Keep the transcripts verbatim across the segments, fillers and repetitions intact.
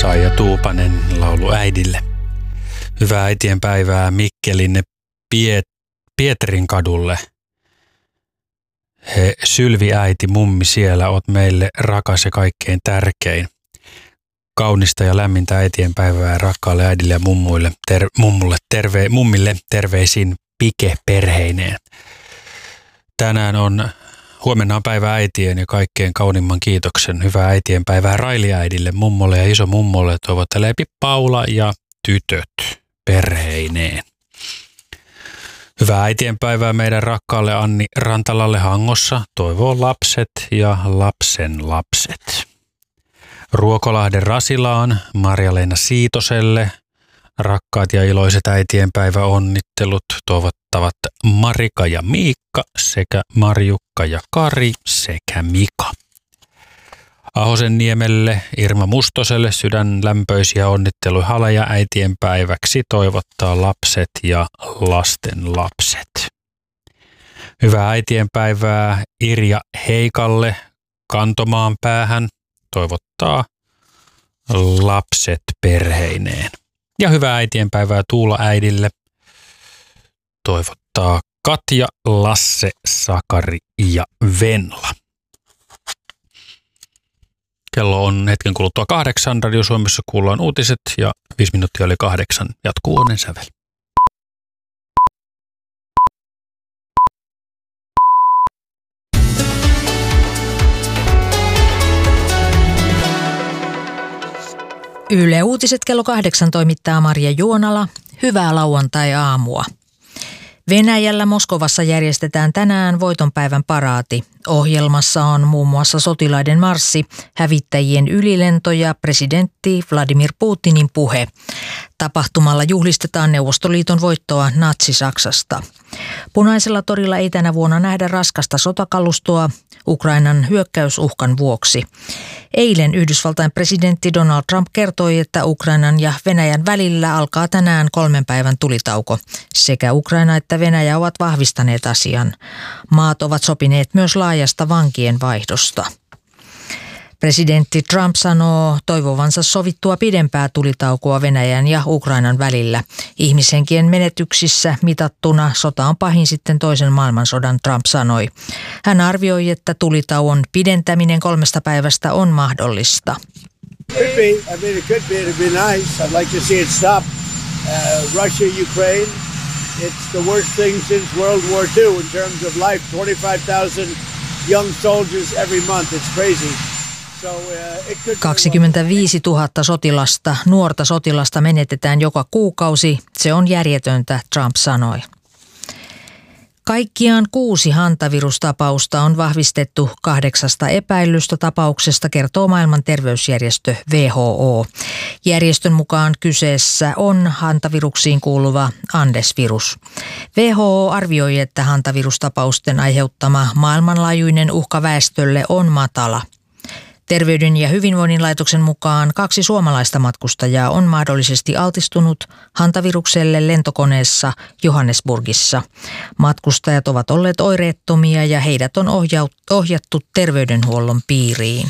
Saija Tuupanen laulu äidille. Hyvää äitien päivää Mikkelin Piet, Pietarin kadulle. He, Sylvi äiti, mummi siellä, oot meille rakas ja kaikkein tärkein. Kaunista ja lämmintä äitien päivää rakkaalle äidille ja mummuille, ter, mummulle, terve, mummille terveisin Pike perheineen. Tänään on, huomenna on päivä äitien ja kaikkein kaunimman kiitoksen. Hyvää äitien päivää Raili-äidille, mummolle ja isomummolle toivottelee Paula ja tytöt perheineen. Hyvää äitien päivää meidän rakkaalle Anni Rantalalle Hangossa, toivoo lapset ja lapsen lapset. Ruokolahden Rasilaan Marja-Leena Siitoselle rakkaat ja iloiset äitien päivä onnittelut toivottavat Marika ja Miikka sekä Marjukka ja Kari sekä Mika. Ahosen Niemelle Irma Mustoselle sydänlämpöisiä onnitteluja haleja äitien päiväksi toivottaa lapset ja lasten lapset. Hyvää äitien päivää Irja Heikalle Kantomaan päähän toivottaa lapset perheineen. Ja hyvää äitien päivää Tuula äidille toivottaa Katja, Lasse, Sakari ja Venla. Kello on hetken kuluttua kahdeksan. Radio Suomessa kuullaan uutiset ja viisi minuuttia oli kahdeksan. Jatkuu onnen sävel. Yle Uutiset kello kahdeksan toimittaa Marja Juonala. Hyvää lauantai-aamua. Venäjällä Moskovassa järjestetään tänään voitonpäivän paraati. Ohjelmassa on muun muassa sotilaiden marssi, hävittäjien ylilento ja presidentti Vladimir Putinin puhe. Tapahtumalla juhlistetaan Neuvostoliiton voittoa Natsi-Saksasta. Punaisella torilla ei tänä vuonna nähdä raskasta sotakalustoa Ukrainan hyökkäysuhkan vuoksi. Eilen Yhdysvaltain presidentti Donald Trump kertoi, että Ukrainan ja Venäjän välillä alkaa tänään kolmen päivän tulitauko. Sekä Ukraina että Venäjä ovat vahvistaneet asian. Maat ovat sopineet myös laajasta vankien vaihdosta. Presidentti Trump sanoo toivovansa sovittua pidempää tulitaukoa Venäjän ja Ukrainan välillä. Ihmishenkien menetyksissä mitattuna sota on pahin sitten toisen maailmansodan, Trump sanoi. Hän arvioi, että tulitauon pidentäminen kolmesta päivästä on mahdollista. Could be. I mean, it could be. It'd be nice. I'd like to see it stop. Uh, Russia, Ukraine. It's the worst thing since World War Two in terms of life. twenty-five thousand young soldiers every month. It's crazy. kaksikymmentäviisituhatta sotilasta, nuorta sotilasta menetetään joka kuukausi. Se on järjetöntä, Trump sanoi. Kaikkiaan kuusi hantavirustapausta on vahvistettu kahdeksasta epäillystä tapauksesta, kertoo maailman terveysjärjestö W H O. Järjestön mukaan kyseessä on hantaviruksiin kuuluva Andes-virus. W H O arvioi, että hantavirustapausten aiheuttama maailmanlaajuinen uhka väestölle on matala. Terveyden ja hyvinvoinnin laitoksen mukaan kaksi suomalaista matkustajaa on mahdollisesti altistunut hantavirukselle lentokoneessa Johannesburgissa. Matkustajat ovat olleet oireettomia ja heidät on ohjattu terveydenhuollon piiriin.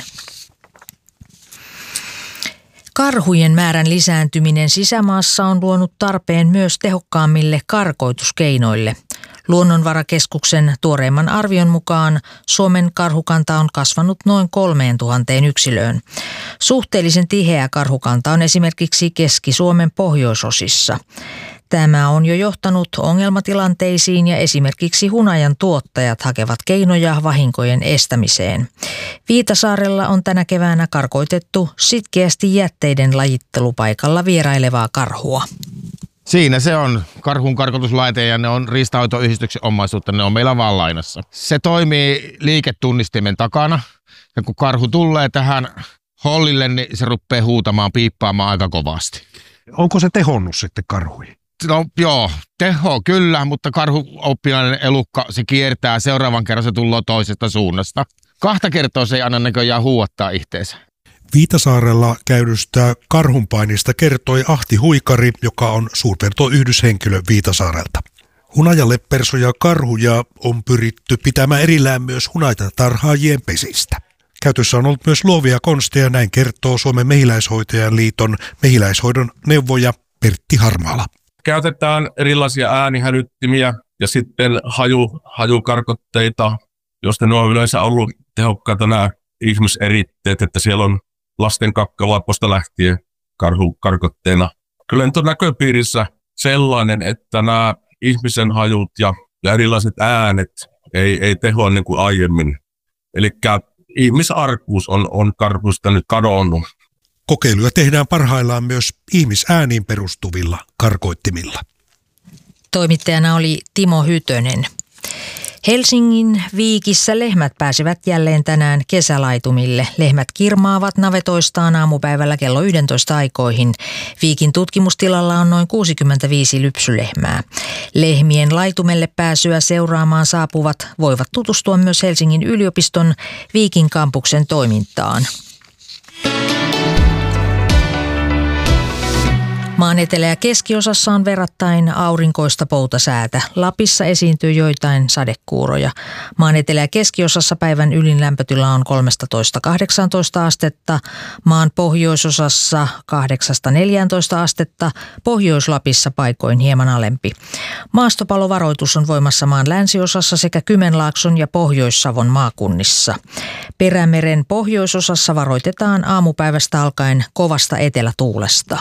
Karhujen määrän lisääntyminen sisämaassa on luonut tarpeen myös tehokkaammille karkoituskeinoille. Luonnonvarakeskuksen tuoreimman arvion mukaan Suomen karhukanta on kasvanut noin kolmeen tuhanteen yksilöön. Suhteellisen tiheä karhukanta on esimerkiksi Keski-Suomen pohjoisosissa. Tämä on jo johtanut ongelmatilanteisiin ja esimerkiksi hunajan tuottajat hakevat keinoja vahinkojen estämiseen. Viitasaarella on tänä keväänä karkoitettu sitkeästi jätteiden lajittelupaikalla vierailevaa karhua. Siinä se on karhun karkotuslaite ja ne on riistanhoitoyhdistyksen omaisuutta, ne on meillä vaan lainassa. Se toimii liiketunnistimen takana ja kun karhu tulee tähän hollille, niin se rupeaa huutamaan, piippaamaan aika kovasti. Onko se tehonnut sitten karhuihin? No joo, teho kyllä, mutta karhuoppilainen elukka, se kiertää, seuraavan kerran se tulee toisesta suunnasta. Kahta kertaa se ei anna näköjään huuattaa itteensä. Viitasaarella käydystä karhunpainista kertoi Ahti Huikari, joka on suurpetoyhdyshenkilö Viitasaarelta. Hunajaleppersoja karhuja on pyritty pitämään erillään myös hunajatarhaajien pesistä. Käytössä on ollut myös luovia konsteja, näin kertoo Suomen mehiläishoitajan liiton mehiläishoidon neuvoja Pertti Harmaala. Käytetään erilaisia äänihälyttimiä ja sitten haju, hajukarkotteita, joista ne on yleensä ollut tehokkaita nämä ihmiseritteet, että siellä on lasten kakkalapposta lähtien karhukarkotteena. Kyllä nyt on näköpiirissä sellainen, että nämä ihmisen hajut ja, ja erilaiset äänet ei, ei tehoa niin kuin aiemmin. Eli ihmisarkuus on, on karhuista nyt kadonnut. Kokeiluja tehdään parhaillaan myös ihmisääniin perustuvilla karkoittimilla. Toimittajana oli Timo Hytönen. Helsingin Viikissä lehmät pääsivät jälleen tänään kesälaitumille. Lehmät kirmaavat navetoistaan aamupäivällä kello yksitoista aikoihin. Viikin tutkimustilalla on noin kuusikymmentäviisi lypsylehmää. Lehmien laitumelle pääsyä seuraamaan saapuvat voivat tutustua myös Helsingin yliopiston Viikin kampuksen toimintaan. Maan etelä- ja keskiosassa on verrattain aurinkoista poutasäätä. Lapissa esiintyy joitain sadekuuroja. Maan etelä- ja keskiosassa päivän ylin lämpötila on kolmetoista kahdeksantoista astetta. Maan pohjoisosassa kahdeksasta neljääntoista astetta. Pohjois-Lapissa paikoin hieman alempi. Maastopalovaroitus on voimassa maan länsiosassa sekä Kymenlaakson ja Pohjois-Savon maakunnissa. Perämeren pohjoisosassa varoitetaan aamupäivästä alkaen kovasta etelätuulesta.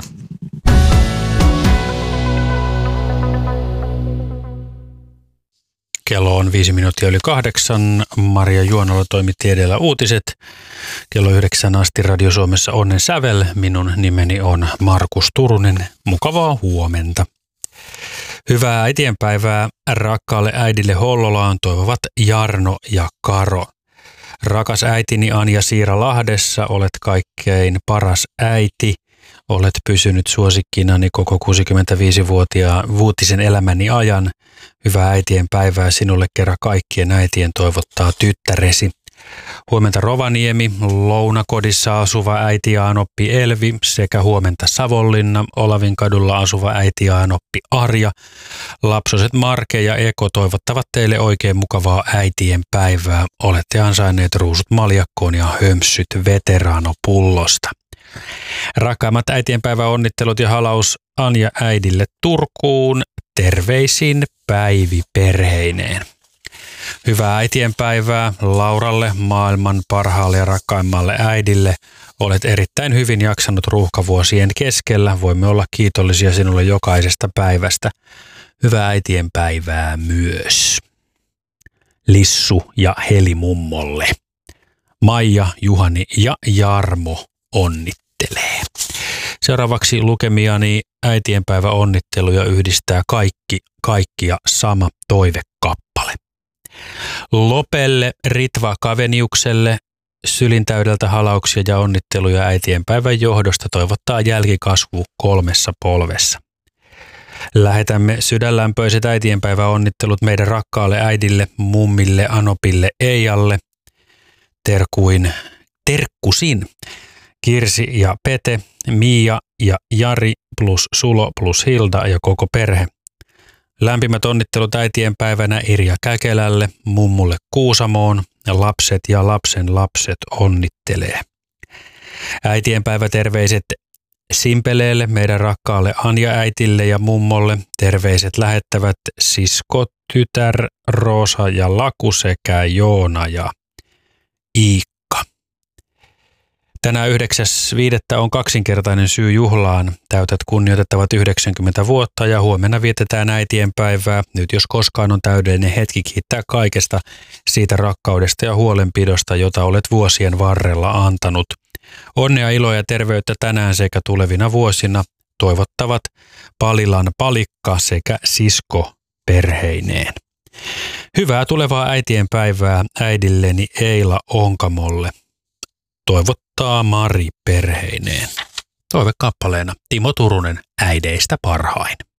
Kello on viisi minuuttia yli kahdeksan. Maria Juonala toimitti edellä uutiset. Kello yhdeksän asti Radio Suomessa Onnen sävel. Minun nimeni on Markus Turunen. Mukavaa huomenta. Hyvää äitienpäivää rakkaalle äidille Hollolaan toivovat Jarno ja Karo. Rakas äitini Anja Siira Lahdessa, olet kaikkein paras äiti. Olet pysynyt suosikkinani koko kuusikymmentäviisivuotiaan vuotisen elämäni ajan. Hyvää äitien päivää sinulle kerran kaikkien äitien toivottaa tyttäresi. Huomenta Rovaniemi, Lounakodissa asuva äiti Aanoppi Elvi sekä huomenta Savonlinna, Olavinkadulla asuva äiti Aanoppi Arja. Lapsoset Marke ja Eko toivottavat teille oikein mukavaa äitien päivää. Olette ansainneet ruusut maljakkoon ja hömpsyt veteraanopullosta. Rakkaimmat äitienpäivän onnittelut ja halaus Anja äidille Turkuun. Terveisin Päivi perheineen. Hyvää äitienpäivää Lauralle, maailman parhaalle ja rakkaimmalle äidille. Olet erittäin hyvin jaksanut ruuhkavuosien keskellä. Voimme olla kiitollisia sinulle jokaisesta päivästä. Hyvää äitienpäivää myös Lissu ja Heli mummolle. Maija, Juhani ja Jarmo onnittelee. Seuraavaksi lukemiani äitienpäivä onnitteluja yhdistää kaikki, kaikkia sama toivekappale. Lopelle, Ritva Kaveniukselle, sylintäydeltä halauksia ja onnitteluja äitienpäivän johdosta toivottaa jälkikasvu kolmessa polvessa. Lähetämme sydänlämpöiset äitienpäivän onnittelut meidän rakkaalle äidille, mummille, Anopille, Eijalle. Terkuin, terkkusin. Kirsi ja Pete, Miia ja Jari plus Sulo plus Hilda ja koko perhe. Lämpimät onnittelut äitienpäivänä Irja Käkelälle, mummulle Kuusamoon ja lapset ja lapsen lapset onnittelee. Äitienpäiväterveiset Simpeleelle, meidän rakkaalle Anja-äitille ja mummolle. Terveiset lähettävät sisko, tytär, Roosa ja Laku sekä Joona ja Iikka. Tänään yhdeksäs viidettä on kaksinkertainen syy juhlaan. Täytät kunnioitettavat yhdeksänkymmentä vuotta ja huomenna vietetään äitienpäivää. Nyt jos koskaan on täydellinen hetki kiittää kaikesta siitä rakkaudesta ja huolenpidosta, jota olet vuosien varrella antanut. Onnea, iloa ja terveyttä tänään sekä tulevina vuosina toivottavat Palilan Palikka sekä sisko perheineen. Hyvää tulevaa äitienpäivää äidilleni Eila Onkamolle. Toivottaa Mari perheineen. Toivekappaleena Timo Turunen äideistä parhain.